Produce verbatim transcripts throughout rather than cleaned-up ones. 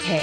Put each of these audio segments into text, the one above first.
है।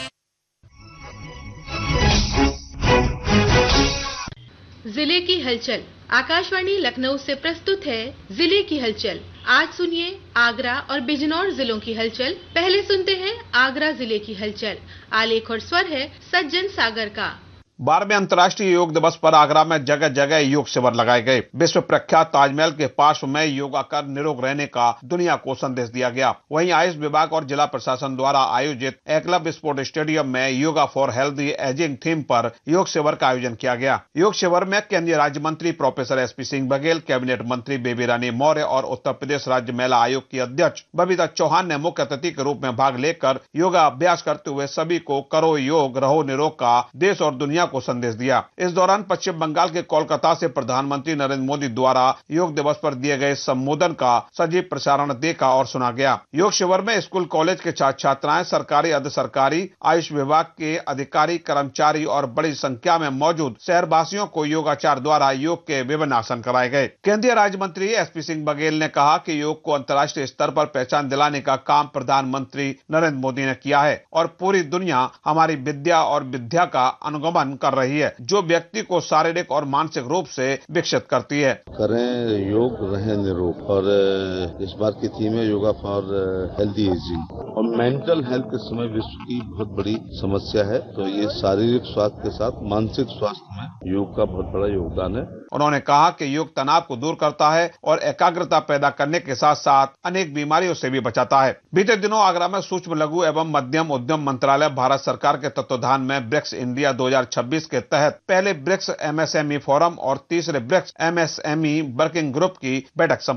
जिले की हलचल। आकाशवाणी लखनऊ से प्रस्तुत है जिले की हलचल। आज सुनिए आगरा और बिजनौर जिलों की हलचल। पहले सुनते हैं आगरा जिले की हलचल। आलेख और स्वर है सज्जन सागर का। बारहवें अंतर्राष्ट्रीय योग दिवस पर आगरा में जगह जगह योग शिविर लगाए गए। विश्व प्रख्यात ताजमहल के पार्श्व में योगा कर निरोग रहने का दुनिया को संदेश दिया गया। वहीं आयुष विभाग और जिला प्रशासन द्वारा आयोजित एकलव्य स्पोर्ट स्टेडियम में yoga for healthy ageing theme पर योग शिविर का आयोजन किया गया। योग शिविर में केंद्रीय राज्य मंत्री professor S P Singh Baghel, cabinet मंत्री बेबी रानी मौर्य और उत्तर प्रदेश राज्य महिला आयोग की अध्यक्ष बबीता चौहान ने मुख्य अतिथि के रूप में भाग लेकर योगा अभ्यास करते हुए सभी को करो योग रहो निरोग का देश और दुनिया को संदेश दिया। इस दौरान पश्चिम बंगाल के कोलकाता से प्रधानमंत्री नरेंद्र मोदी द्वारा योग दिवस पर दिए गए संबोधन का सजीव प्रसारण देखा और सुना गया। योग शिविर में स्कूल कॉलेज के छात्र छात्राएं, सरकारी अर्ध सरकारी, आयुष विभाग के अधिकारी कर्मचारी और बड़ी संख्या में मौजूद शहरवासियों को योगाचार्य द्वारा योग के विभिन्न आसन कराए गए। केंद्रीय राज्य मंत्री एस पी सिंह बघेल ने कहा कि योग को अंतर्राष्ट्रीय स्तर पर पहचान दिलाने का काम प्रधानमंत्री नरेंद्र मोदी ने किया है और पूरी दुनिया हमारी विद्या और विद्या का अनुगमन कर रही है, जो व्यक्ति को शारीरिक और मानसिक रूप से विकसित करती है। करें योग, रहें निरोग। और इस बार की थीम है योगा फॉर हेल्दी एजिंग। और मेंटल हेल्थ इस समय विश्व की बहुत बड़ी समस्या है, तो ये शारीरिक स्वास्थ्य के साथ मानसिक स्वास्थ्य में योग का बहुत बड़ा योगदान है। उन्होंने कहा कि योग तनाव को दूर करता है और एकाग्रता पैदा करने के साथ साथ अनेक बीमारियों से भी बचाता है। बीते दिनों आगरा में सूक्ष्म लघु एवं मध्यम उद्यम मंत्रालय भारत सरकार के तत्वाधान में ब्रिक्स इंडिया दो हज़ार छब्बीस के तहत पहले BRICS M S M E forum और तीसरे BRICS M S M E working group की बैठक